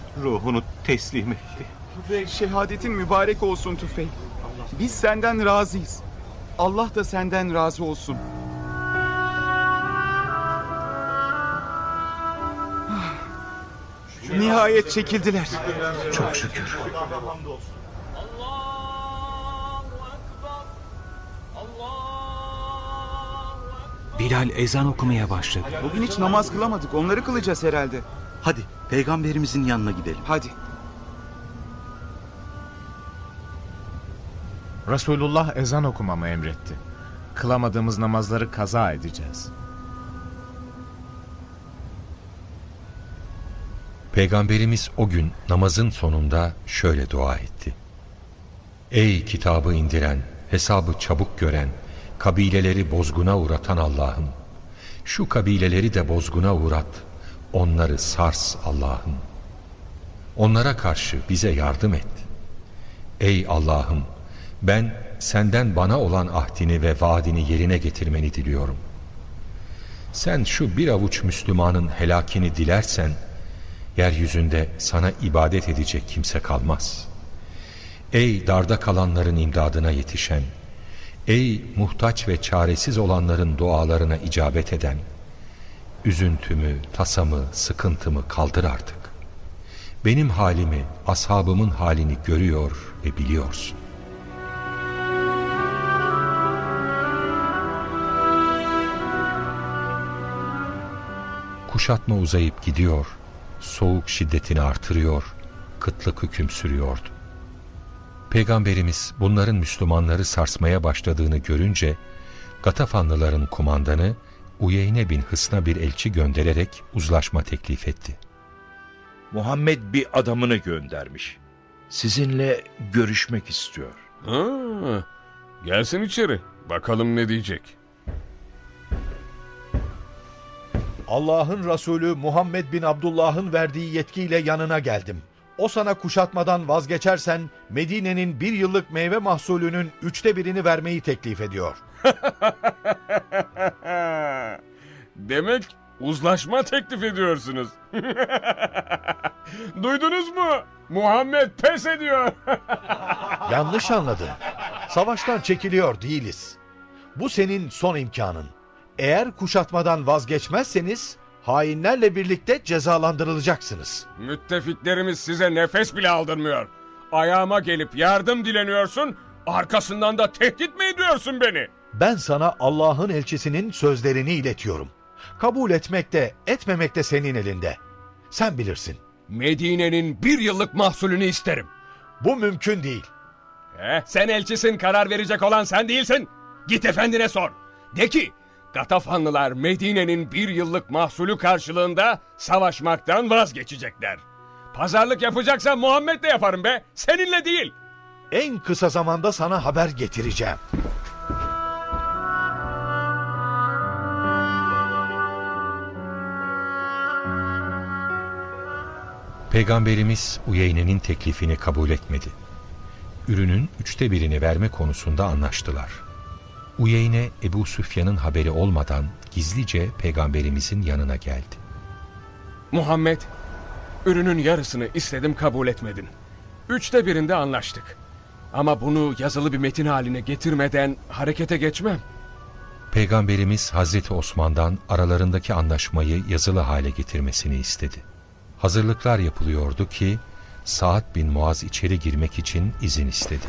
ruhunu teslim etti. Ve şehadetin mübarek olsun Tüfeil. Biz senden razıyız. Allah da senden razı olsun. Nihayet çekildiler. Çok şükür. Bilal ezan okumaya başladı. Bugün hiç namaz kılamadık. Onları kılacağız herhalde. Hadi peygamberimizin yanına gidelim. Hadi. Resulullah ezan okumamı emretti. Kılamadığımız namazları kaza edeceğiz. Peygamberimiz o gün namazın sonunda şöyle dua etti. Ey kitabı indiren, hesabı çabuk gören, kabileleri bozguna uğratan Allah'ım! Şu kabileleri de bozguna uğrat, onları sars Allah'ım! Onlara karşı bize yardım et. Ey Allah'ım! Ben senden bana olan ahdini ve vaadini yerine getirmeni diliyorum. Sen şu bir avuç Müslümanın helakini dilersen, yeryüzünde sana ibadet edecek kimse kalmaz. Ey darda kalanların imdadına yetişen, ey muhtaç ve çaresiz olanların dualarına icabet eden, üzüntümü, tasamı, sıkıntımı kaldır artık. Benim halimi, ashabımın halini görüyor ve biliyorsun. Kuşatma uzayıp gidiyor, soğuk şiddetini artırıyor, kıtlık hüküm sürüyordu. Peygamberimiz bunların Müslümanları sarsmaya başladığını görünce, Gatafanlıların kumandanı Uyeyne bin Hısn'a bir elçi göndererek uzlaşma teklif etti. Muhammed bir adamını göndermiş. Sizinle görüşmek istiyor. Ha, gelsin içeri. Bakalım ne diyecek. Allah'ın Resulü Muhammed bin Abdullah'ın verdiği yetkiyle yanına geldim. O sana kuşatmadan vazgeçersen Medine'nin 1 yıllık meyve mahsulünün 1/3'ünü vermeyi teklif ediyor. Demek uzlaşma teklif ediyorsunuz. Duydunuz mu? Muhammed pes ediyor. Yanlış anladın. Savaştan çekiliyor değiliz. Bu senin son imkanın. Eğer kuşatmadan vazgeçmezseniz hainlerle birlikte cezalandırılacaksınız. Müttefiklerimiz size nefes bile aldırmıyor. Ayağıma gelip yardım dileniyorsun, arkasından da tehdit mi ediyorsun beni? Ben sana Allah'ın elçisinin sözlerini iletiyorum. Kabul etmek de etmemek de senin elinde. Sen bilirsin. Medine'nin 1 yıllık mahsulünü isterim. Bu mümkün değil. Sen elçisin, karar verecek olan sen değilsin. Git efendine sor. De ki, Gatafanlılar Medine'nin 1 yıllık mahsulü karşılığında savaşmaktan vazgeçecekler. Pazarlık yapacaksan Muhammed'le yaparım be, seninle değil. En kısa zamanda sana haber getireceğim. Peygamberimiz Uyeyne'nin teklifini kabul etmedi. Ürünün 1/3'ünü verme konusunda anlaştılar. Uyeyne, Ebu Süfyan'ın haberi olmadan gizlice Peygamberimizin yanına geldi. Muhammed, ürünün yarısını istedim, kabul etmedin. 1/3'ünde anlaştık. Ama bunu yazılı bir metin haline getirmeden harekete geçmem. Peygamberimiz Hazreti Osman'dan aralarındaki anlaşmayı yazılı hale getirmesini istedi. Hazırlıklar yapılıyordu ki Sa'd bin Muaz içeri girmek için izin istedi.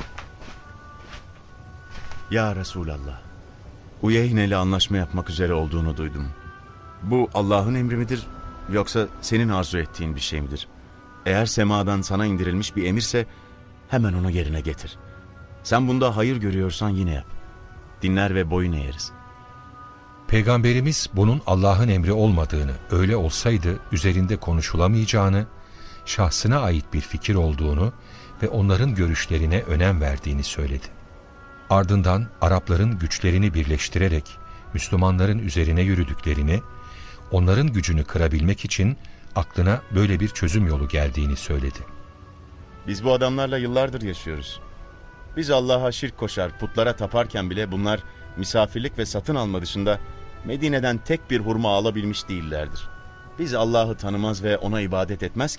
Ya Resulallah, Uyeyne ile anlaşma yapmak üzere olduğunu duydum. Bu Allah'ın emri midir, yoksa senin arzu ettiğin bir şey midir? Eğer semadan sana indirilmiş bir emirse hemen onu yerine getir. Sen bunda hayır görüyorsan yine yap. Dinler ve boyun eğeriz. Peygamberimiz bunun Allah'ın emri olmadığını, öyle olsaydı üzerinde konuşulamayacağını, şahsına ait bir fikir olduğunu ve onların görüşlerine önem verdiğini söyledi. Ardından Arapların güçlerini birleştirerek Müslümanların üzerine yürüdüklerini, onların gücünü kırabilmek için aklına böyle bir çözüm yolu geldiğini söyledi. Biz bu adamlarla yıllardır yaşıyoruz. Biz Allah'a şirk koşar, putlara taparken bile bunlar misafirlik ve satın alma dışında Medine'den tek bir hurma alabilmiş değillerdir. Biz Allah'ı tanımaz ve ona ibadet etmez